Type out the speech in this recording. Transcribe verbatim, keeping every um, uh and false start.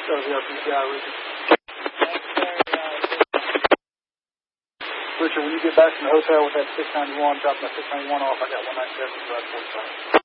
That was the R P C I, Richard. Richard, when you get back from the hotel with that six ninety-one, dropping that six ninety-one off, I got one ninety-seven for that forty-five.